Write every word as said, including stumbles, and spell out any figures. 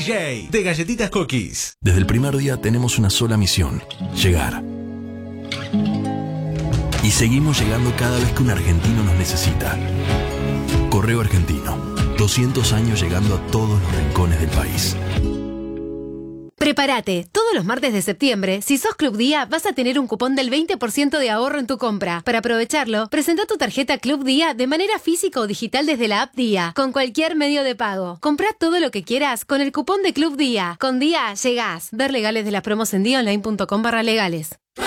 J, de Galletitas Cookies. Desde el primer día tenemos una sola misión: llegar. Y seguimos llegando cada vez que un argentino nos necesita. Correo Argentino, doscientos años llegando a todos los rincones del país. Prepárate, todos los martes de septiembre, si sos Club Día, vas a tener un cupón del veinte por ciento de ahorro en tu compra. Para aprovecharlo, presenta tu tarjeta Club Día de manera física o digital desde la app Día, con cualquier medio de pago. Comprá todo lo que quieras con el cupón de Club Día. Con Día llegás. Ver legales de las promos en día online punto com barra legales.